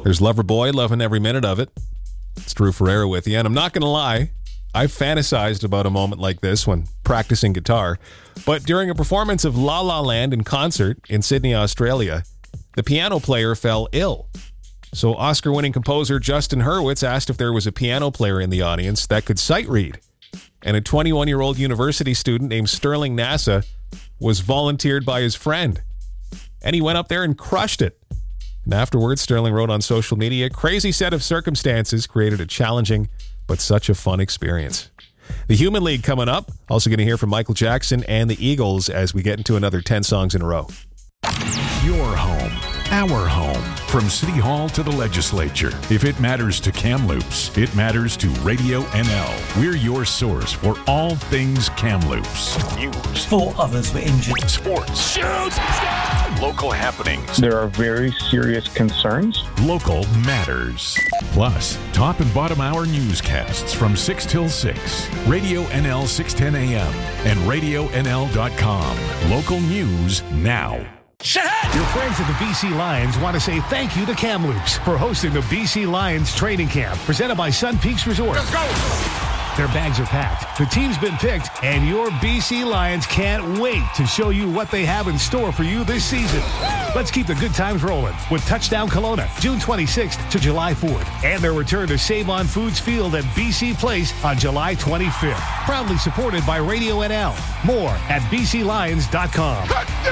There's Loverboy, loving every minute of it. It's Drew Ferreira with you, and I'm not going to lie, I've fantasized about a moment like this when practicing guitar, but during a performance of La La Land in concert in Sydney, Australia, the piano player fell ill. So Oscar-winning composer Justin Hurwitz asked if there was a piano player in the audience that could sight read, and a 21-year-old university student named Sterling Nassa was volunteered by his friend, and he went up there and crushed it. And afterwards, Sterling wrote on social media, "Crazy set of circumstances created a challenging but such a fun experience." The Human League coming up. Also going to hear from Michael Jackson and the Eagles as we get into another 10 songs in a row. Your home, our home. From City Hall to the legislature. If it matters to Kamloops, it matters to Radio NL. We're your source for all things Kamloops. News. 4 others were injured. Sports. Shoots! Local happenings. There are very serious concerns. Local matters. Plus, top and bottom hour newscasts from 6 till 6. Radio NL 610 AM and RadioNL.com. Local news now. Your friends at the BC Lions want to say thank you to Kamloops for hosting the BC Lions training camp presented by Sun Peaks Resort. Let's go! Their bags are packed, the team's been picked, and your BC Lions can't wait to show you what they have in store for you this season. Let's keep the good times rolling with Touchdown Kelowna, June 26th to July 4th, and their return to Save On Foods Field at BC Place on July 25th. Proudly supported by Radio NL. More at bclions.com.